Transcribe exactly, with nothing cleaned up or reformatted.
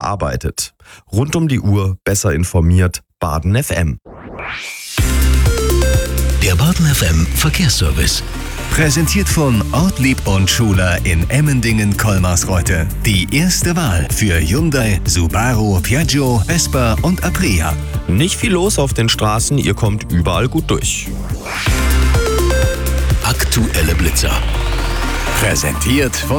arbeitet. Rund um die Uhr besser informiert. Baden F M. Der Baden F M Verkehrsservice. Präsentiert von Ortlieb und Schuler in Emmendingen-Kolmarsreuth. Die erste Wahl für Hyundai, Subaru, Piaggio, Vespa und Aprilia. Nicht viel los auf den Straßen, ihr kommt überall gut durch. Aktuelle Blitzer. Präsentiert von